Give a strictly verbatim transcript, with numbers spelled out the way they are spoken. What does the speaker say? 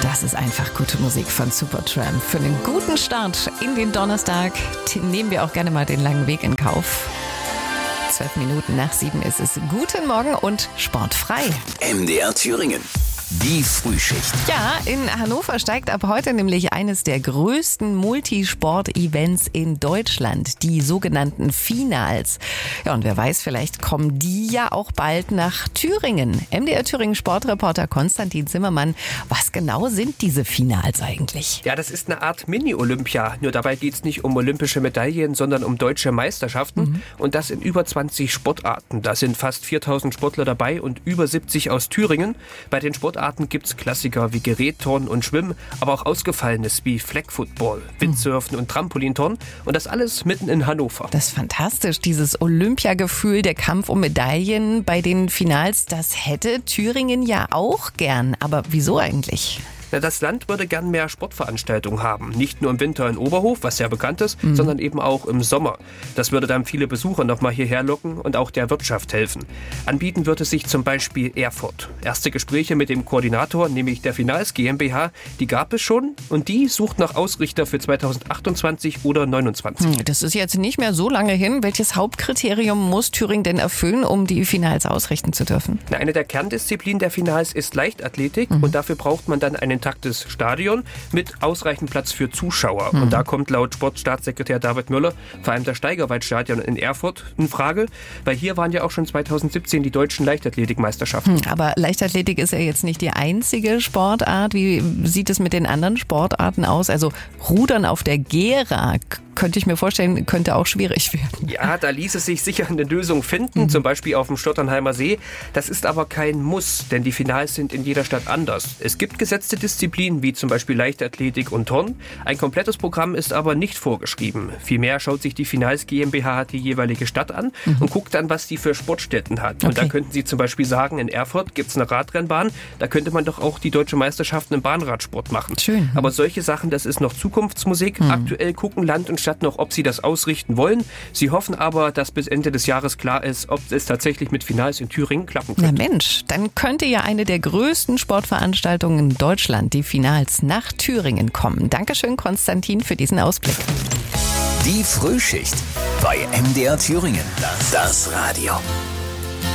Das ist einfach gute Musik von Supertramp. Für einen guten Start in den Donnerstag nehmen wir auch gerne mal den langen Weg in Kauf. Zwölf Minuten nach sieben ist es. Guten Morgen und sportfrei. M D R Thüringen. Die Frühschicht. Ja, in Hannover steigt ab heute nämlich eines der größten Multisport-Events in Deutschland, die sogenannten Finals. Ja, und wer weiß, vielleicht kommen die ja auch bald nach Thüringen. M D R Thüringen Sportreporter Konstantin Zimmermann, was genau sind diese Finals eigentlich? Ja, das ist eine Art Mini-Olympia. Nur dabei geht es nicht um olympische Medaillen, sondern um deutsche Meisterschaften. Mhm. Und das in über zwanzig Sportarten. Da sind fast viertausend Sportler dabei und über siebzig aus Thüringen. Bei den Sportarten gibt es Klassiker wie Gerätturnen und Schwimmen, aber auch Ausgefallenes wie Flag Football, Windsurfen und Trampolinturnen. Und das alles mitten in Hannover. Das ist fantastisch, dieses Olympiagefühl, der Kampf um Medaillen bei den Finals. Das hätte Thüringen ja auch gern. Aber wieso eigentlich? Das Land würde gern mehr Sportveranstaltungen haben. Nicht nur im Winter in Oberhof, was ja bekannt ist, mhm. sondern eben auch im Sommer. Das würde dann viele Besucher nochmal hierher locken und auch der Wirtschaft helfen. Anbieten würde sich zum Beispiel Erfurt. Erste Gespräche mit dem Koordinator, nämlich der Finals GmbH, die gab es schon. Und die sucht nach Ausrichter für zweitausendachtundzwanzig oder neunundzwanzig. Das ist jetzt nicht mehr so lange hin. Welches Hauptkriterium muss Thüringen denn erfüllen, um die Finals ausrichten zu dürfen? Eine der Kerndisziplinen der Finals ist Leichtathletik. Mhm. Und dafür braucht man dann einen intaktes Stadion mit ausreichend Platz für Zuschauer. Mhm. Und da kommt laut Sportstaatssekretär David Müller vor allem das Steigerwaldstadion in Erfurt in Frage, weil hier waren ja auch schon zweitausendsiebzehn die deutschen Leichtathletikmeisterschaften. Mhm. Aber Leichtathletik ist ja jetzt nicht die einzige Sportart. Wie sieht es mit den anderen Sportarten aus? Also Rudern auf der Gera, könnte ich mir vorstellen, könnte auch schwierig werden. Ja, da ließe sich sicher eine Lösung finden, mhm. zum Beispiel auf dem Stotternheimer See. Das ist aber kein Muss, denn die Finals sind in jeder Stadt anders. Es gibt gesetzte Disziplinen wie zum Beispiel Leichtathletik und Turnen. Ein komplettes Programm ist aber nicht vorgeschrieben. Vielmehr schaut sich die Finals GmbH die jeweilige Stadt an mhm. und guckt dann, was die für Sportstätten hat. Okay. Und da könnten Sie zum Beispiel sagen, in Erfurt gibt es eine Radrennbahn, da könnte man doch auch die deutsche Meisterschaften im Bahnradsport machen. Schön. Aber solche Sachen, das ist noch Zukunftsmusik. Mhm. Aktuell gucken Land und Stadt noch, ob sie das ausrichten wollen. Sie hoffen aber, dass bis Ende des Jahres klar ist, ob es tatsächlich mit Finals in Thüringen klappen könnte. Na Mensch, dann könnte ja eine der größten Sportveranstaltungen in Deutschland, die Finals, nach Thüringen kommen. Dankeschön, Konstantin, für diesen Ausblick. Die Frühschicht bei M D R Thüringen. Das Radio.